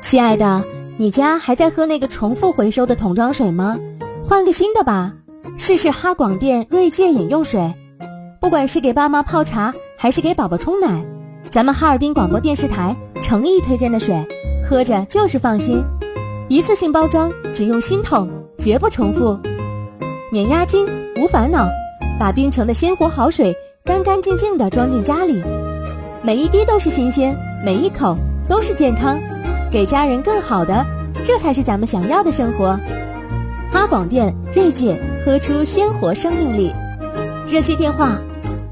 亲爱的，你家还在喝那个重复回收的桶装水吗？换个新的吧，试试哈广电锐界饮用水。不管是给爸妈泡茶还是给宝宝冲奶，咱们哈尔滨广播电视台诚意推荐的水，喝着就是放心。一次性包装，只用新桶，绝不重复，免押金，无烦恼，把冰城的鲜活好水干干净净地装进家里，每一滴都是新鲜，每一口都是健康，给家人更好的，这才是咱们想要的生活。哈广电锐界，喝出鲜活生命力。热线电话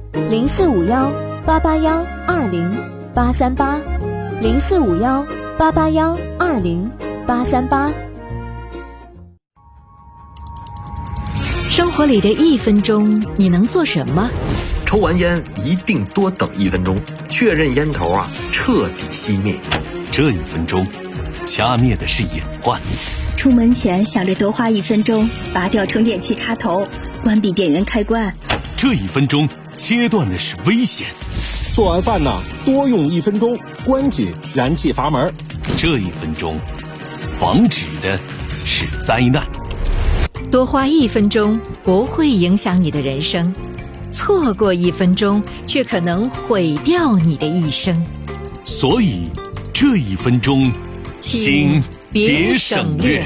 0451-881-20838，0451-881-20838。 生活里的1分钟，你能做什么？ 抽完烟一定多等1分钟，确认烟头彻底熄灭。 这1分钟，掐灭的是隐患。 出门前想着多花1分钟，拔掉充电器插头，关闭电源开关。 这1分钟，切断的是危险。 做完饭多用1分钟，关紧燃气阀门。 这1分钟，防止的是灾难。 多花1分钟不会影响你的人生，错过1分钟却可能毁掉你的一生。 所以这1分钟，请别省略。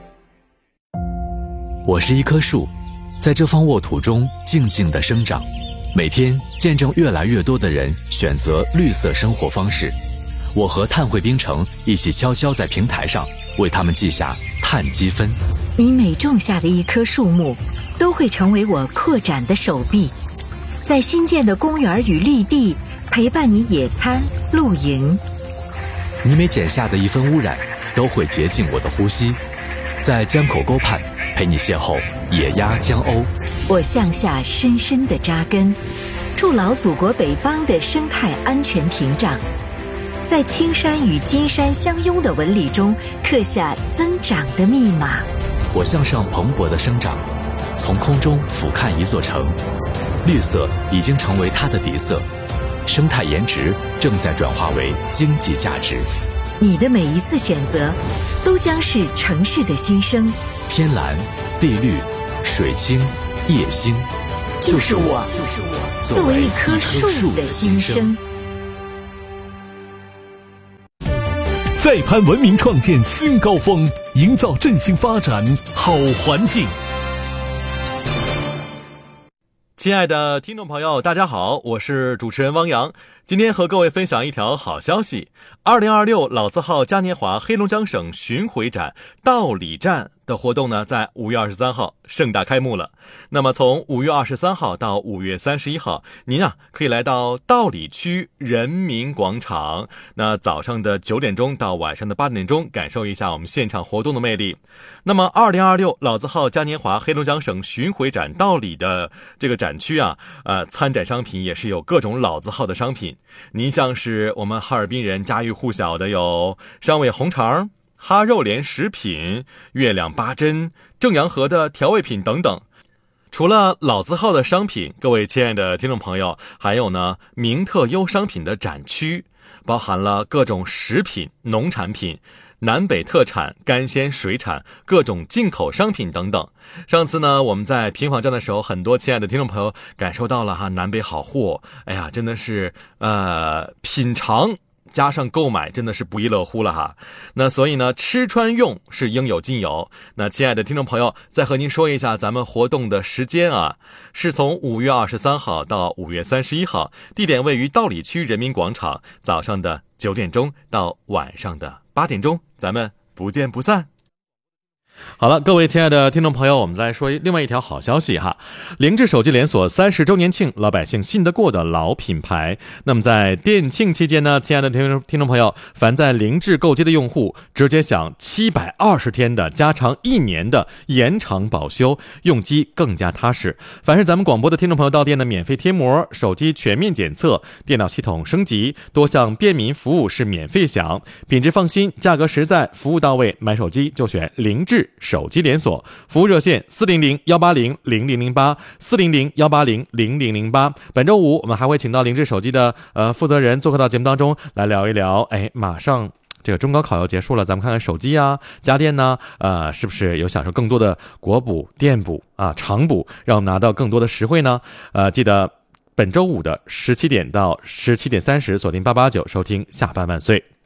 我是一棵树，在这方沃土中静静地生长，每天见证越来越多的人选择绿色生活方式。我和碳汇冰城一起悄悄在平台上为他们记下碳积分。 你每种下的一棵树木，都会成为我扩展的手臂，在新建的公园与绿地陪伴你野餐露营。 你每减下的1分污染，都会洁净我的呼吸，在江口沟畔陪你邂逅野鸭江鸥。 我向下深深地扎根，筑牢祖国北方的生态安全屏障，在青山与金山相拥的纹理中刻下增长的密码。 我向上蓬勃地生长，从空中俯瞰一座城，绿色已经成为它的底色，生态颜值正在转化为经济价值。 你的每一次选择，都将是城市的新生。 天蓝、地绿、水清、夜星， 就是我作为一棵树的新生。 再攀文明创建新高峰，营造振兴发展好环境。 亲爱的听众朋友，大家好，我是主持人汪洋。今天和各位分享一条好消息，2026老字号嘉年华黑龙江省巡回展道里站的活动呢，在5月23号盛大开幕了。那么从5月23号到5月31号，您可以来到道里区人民广场，那早上的9点钟到晚上的8点钟，感受一下我们现场活动的魅力。那么2026老字号嘉年华黑龙江省巡回展道里的这个展区参展商品也是有各种老字号的商品。您像是我们哈尔滨人家喻户晓的有商委红肠、哈肉莲食品、月亮八珍、正阳河的调味品等等。除了老字号的商品，各位亲爱的听众朋友，还有呢名特优商品的展区，包含了各种食品、农产品、南北特产、干鲜水产、各种进口商品等等。上次呢我们在平访站的时候，很多亲爱的听众朋友感受到了南北好货，哎呀真的是品尝加上购买真的是不亦乐乎了那所以呢吃穿用是应有尽有。那亲爱的听众朋友，再和您说一下咱们活动的时间是从5月23号到5月31号，地点位于道里区人民广场，早上的9点钟到晚上的8点钟，咱们不见不散。好了，各位亲爱的听众朋友，我们再来说另外一条好消息凌志手机连锁30周年庆，老百姓信得过的老品牌。那么在店庆期间呢，亲爱的听众朋友，凡在凌志购机的用户，直接享720天的加长1年的延长保修，用机更加踏实。凡是咱们广播的听众朋友到店的免费贴膜、手机全面检测、电脑系统升级，多项便民服务是免费享，品质放心，价格实在，服务到位，买手机就选凌志手机连锁。服务热线400-180-0008 400-180-0008。本周五我们还会请到凌志手机的负责人做客到节目当中来聊一聊，马上这个中高考要结束了，咱们看看手机啊、家电呢，是不是有享受更多的国补、电补啊、长补，让我们拿到更多的实惠呢？记得本周五的17点到17点30，锁定889收听下班万岁。